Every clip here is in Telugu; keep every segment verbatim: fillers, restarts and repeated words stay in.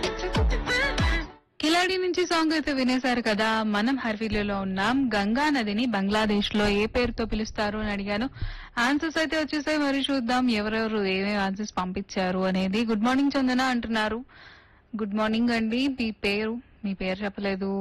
కిలాడి నుంచి సాంగ్ అయితే వినేశారు కదా. మనం హర్వీలో ఉన్నాం. గంగా నదిని బంగ్లాదేశ్ లో ఏ పేరుతో పిలుస్తారు అని అడిగాను. ఆన్సర్స్ అయితే వచ్చేసాయి. మరి చూద్దాం ఎవరెవరు ఏమేమి ఆన్సర్స్ పంపించారు అనేది. గుడ్ మార్నింగ్ చందన అంటున్నారు. గుడ్ మార్నింగ్ అండి. మీ పేరు మీ పేరు చెప్పలేదు.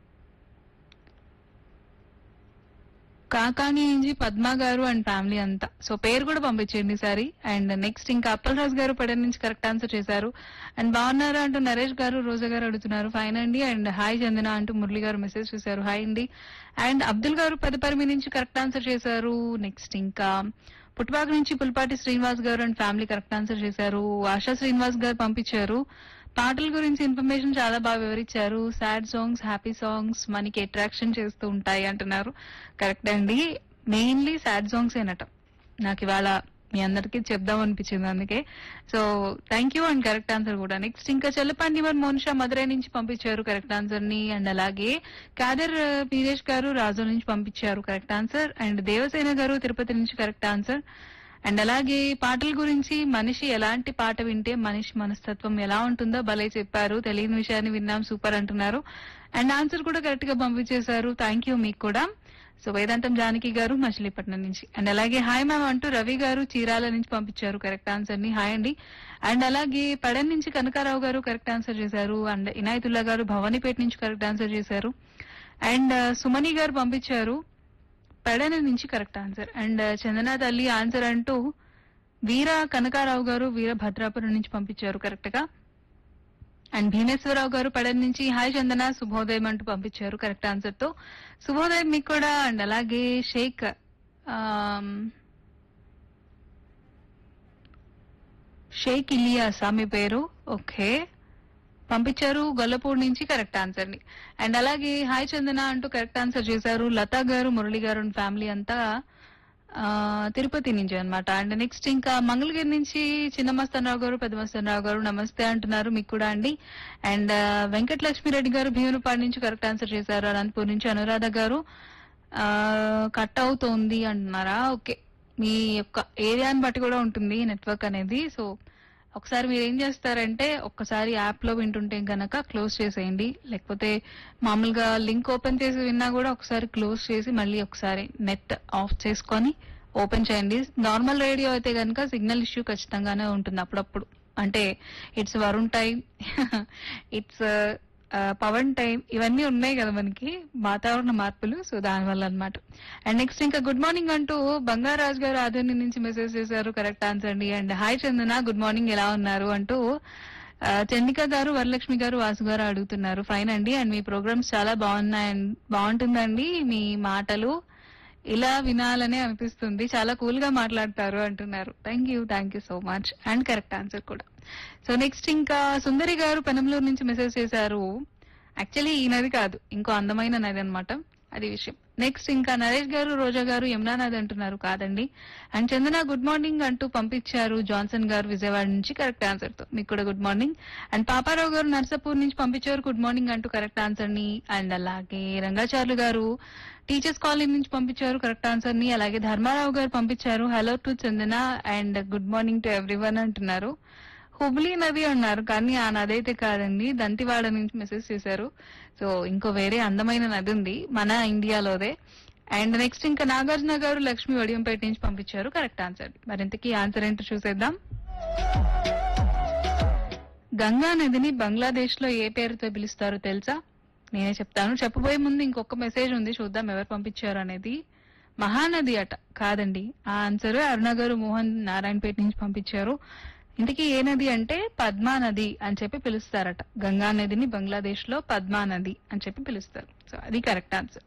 కాకాని నుంచి పద్మ గారు అండ్ ఫ్యామిలీ అంతా. సో పేరు కూడా పంపించండి ఈసారి. అండ్ నెక్స్ట్ ఇంకా అప్పల్ రాజు గారు పడన్ నుంచి కరెక్ట్ ఆన్సర్ చేశారు. అండ్ బాగున్నారా అంటూ నరేష్ గారు రోజా గారు అడుగుతున్నారు. ఫైన్ అండి. అండ్ హాయ్ చందన అంటూ మురళి గారు మెసేజ్ చేశారు. హాయ్ అండి. అండ్ అబ్దుల్ గారు పెదపరిమి నుంచి కరెక్ట్ ఆన్సర్ చేశారు. నెక్స్ట్ ఇంకా పుట్టుబాక నుంచి పుల్పాటి శ్రీనివాస్ గారు అండ్ ఫ్యామిలీ కరెక్ట్ ఆన్సర్ చేశారు. ఆశా శ్రీనివాస్ గారు పంపించారు. పాటల గురించి ఇన్ఫర్మేషన్ చాలా బాగా వివరించారు. సాడ్ సాంగ్స్, హ్యాపీ సాంగ్స్ మనకి అట్రాక్షన్ చేస్తూ ఉంటాయి అంటున్నారు. కరెక్ట్ అండి. Mainly sad songs ఏనట. నాకు ఇవాళ మీ అందరికీ చెప్దాం అనిపించింది అందుకే. So thank you and correct answer కూడా. నెక్స్ట్ ఇంకా చెల్లపండి వన్ మోనిషా మదురై నుంచి పంపించారు కరెక్ట్ ఆన్సర్ ని. అండ్ అలాగే కాదర్ పీరేష్ గారు రాజు నుంచి పంపించారు కరెక్ట్ ఆన్సర్. అండ్ దేవసేన గారు తిరుపతి నుంచి కరెక్ట్ ఆన్సర్. అండ్ అలాగే పాటల గురించి మనిషి ఎలాంటి పాట వింటే మనిషి మనస్తత్వం ఎలా ఉంటుందో భలే చెప్పారు. తెలియని విషయాన్ని విన్నాం సూపర్ అంటున్నారు. అండ్ ఆన్సర్ కూడా కరెక్ట్ గా పంపించేశారు. థ్యాంక్ యూ మీకు కూడా. సో వేదాంతం జానకి గారు మచిలీపట్నం నుంచి. అండ్ అలాగే హాయ్ మ్యామ్ అంటూ రవి గారు చీరాల నుంచి పంపించారు కరెక్ట్ ఆన్సర్ ని. హాయ్ అండి. అండ్ అలాగే పడన్ నుంచి కనకారావు గారు కరెక్ట్ ఆన్సర్ చేశారు. అండ్ ఇనాయతుల్లా గారు భవానీపేట నుంచి కరెక్ట్ ఆన్సర్ చేశారు. అండ్ సుమని గారు పంపించారు పెడన నుంచి కరెక్ట్ ఆన్సర్. అండ్ చందన తల్లి ఆన్సర్ అంటూ వీర కనకారావు గారు వీర భద్రాపురం నుంచి పంపించారు కరెక్ట్ గా. అండ్ భీమేశ్వరరావు గారు పెడన నుంచి హాయ్ చందన శుభోదయం అంటూ పంపించారు కరెక్ట్ ఆన్సర్ తో. శుభోదయం మీకు కూడా. అండ్ అలాగే షేక్ షేక్ ఇలియాసా మీ పేరు? ఓకే పంపించారు గొల్లపూడి నుంచి కరెక్ట్ ఆన్సర్ ని. అండ్ అలాగే హాయ్ చందన అంటూ కరెక్ట్ ఆన్సర్ చేశారు లతా గారు మురళి గారు అండ్ ఫ్యామిలీ అంతా తిరుపతి నుంచి అనమాట. అండ్ నెక్స్ట్ ఇంకా మంగళగిరి నుంచి చిన్నమస్తనరావు గారు పెద్దమస్తనరావు గారు నమస్తే అంటున్నారు మీకు కూడా అండి. అండ్ వెంకటలక్ష్మిరెడ్డి గారు భీమునిపాడు నుంచి కరెక్ట్ ఆన్సర్ చేశారు. అనంతపూర్ నుంచి అనురాధ గారు కట్ అవుతోంది అంటున్నారా? ఓకే మీ యొక్క ఏరియాని బట్టి కూడా ఉంటుంది నెట్వర్క్ అనేది. సో ఒకసారి మీరు ఏం చేస్తారంటే ఒక్కసారి యాప్ లో వింటుంటే గనక క్లోజ్ చేసేయండి. లేకపోతే మామూలుగా లింక్ ఓపెన్ చేసి విన్నా కూడా ఒకసారి క్లోజ్ చేసి మళ్ళీ ఒకసారి నెట్ ఆఫ్ చేసుకొని ఓపెన్ చేయండి. నార్మల్ రేడియో అయితే గనక సిగ్నల్ ఇష్యూ ఖచ్చితంగానే ఉంటుంది అప్పుడప్పుడు. అంటే it's Varun time, it's Pawan time, ఇవన్నీ ఉన్నాయి కదా మనకి వాతావరణ మార్పులు. సో దానివల్ల అనమాట. అండ్ నెక్స్ట్ ఇంకా గుడ్ మార్నింగ్ అంటూ బంగారాజ్ గారు ఆదర్ని నుంచి మెసేజ్ చేశారు కరెక్ట్ ఆన్సర్ అండి. And hi Chandana good morning ఎలా ఉన్నారు అంటూ చండిక గారు వరలక్ష్మి గారు వాసు గారు అడుగుతున్నారు. ఫైన్ అండి. అండ్ మీ ప్రోగ్రామ్స్ చాలా బాగున్నాయి బాగుంటుందండి. మీ మాటలు ఇలా వినాలనే అనిపిస్తుంది. చాలా కూల్ గా మాట్లాడతారు అంటున్నారు. Thank you thank you so much. And correct answer కూడా. సో నెక్స్ట్ ఇంకా సుందరి గారు పెనంలూరు నుంచి మెసేజ్ చేశారు. యాక్చువల్లీ ఈ నది కాదు ఇంకో అందమైన నది అనమాట, అది విషయం. నెక్స్ట్ ఇంకా నరేష్ గారు రోజా గారు యమునా నది అంటున్నారు. కాదండి. అండ్ చందన గుడ్ మార్నింగ్ అంటూ పంపించారు జాన్సన్ గారు విజయవాడ నుంచి కరెక్ట్ ఆన్సర్ తో. మీకు కూడా గుడ్ మార్నింగ్. అండ్ పాపారావు గారు నర్సాపూర్ నుంచి పంపించారు గుడ్ మార్నింగ్ అంటూ కరెక్ట్ ఆన్సర్ ని. అండ్ అలాగే రంగాచార్లు గారు టీచర్స్ కాలనీ నుంచి పంపించారు కరెక్ట్ ఆన్సర్ ని. అలాగే ధర్మారావు గారు పంపించారు hello to Chandana and good morning to everyone అంటున్నారు. హుబ్లీ నది అన్నారు కానీ ఆ నది అయితే కాదండి, దంతివాడ నుంచి మెసేజ్ చేశారు. సో ఇంకో వేరే అందమైన నది ఉంది మన ఇండియాలోదే. అండ్ నెక్స్ట్ ఇంకా నాగార్జున గారు లక్ష్మి వడియంపేట నుంచి పంపించారు కరెక్ట్ ఆన్సర్. మరింతకీ ఆన్సర్ ఏంటో చూసేద్దాం. గంగా నదిని బంగ్లాదేశ్ లో ఏ పేరుతో పిలుస్తారో తెలుసా? నేనే చెప్తాను. చెప్పబోయే ముందు ఇంకొక మెసేజ్ ఉంది, చూద్దాం ఎవరు పంపించారు అనేది. మహానది అట. కాదండి. ఆ ఆన్సర్ అరుణ గారు మోహన్ నారాయణపేట నుంచి పంపించారు. ఇంతకీ ఏ నది అంటే పద్మా నది అని చెప్పి పిలుస్తారట. గంగా నదిని బంగ్లాదేశ్ లో పద్మా నది అని చెప్పి పిలుస్తారు. సో అది కరెక్ట్ ఆన్సర్.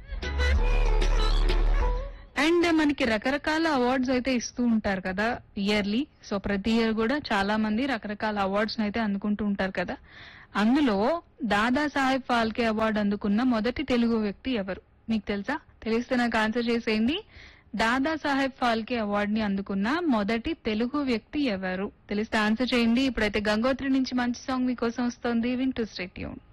అండ్ మనకి రకరకాల అవార్డ్స్ అయితే ఇస్తూ ఉంటారు కదా ఇయర్లీ. సో ప్రతి ఇయర్ కూడా చాలా మంది రకరకాల అవార్డ్స్ అయితే అందుకుంటూ ఉంటారు కదా. అందులో దాదా సాహెబ్ ఫాల్కే అవార్డు అందుకున్న మొదటి తెలుగు వ్యక్తి ఎవరు మీకు తెలుసా? తెలిస్తే నాకు ఆన్సర్ చేసేయండి. దాదా సాహెబ్ ఫాల్కే అవార్డు ని అందుకున్న మొదటి తెలుగు వ్యక్తి ఎవరు తెలిస్తే ఆన్సర్ చేయండి. ఇప్పుడైతే గంగోత్రి నుంచి మంచి సాంగ్ మీకోసం వస్తుంది. వింటూ స్టే ట్యూన్.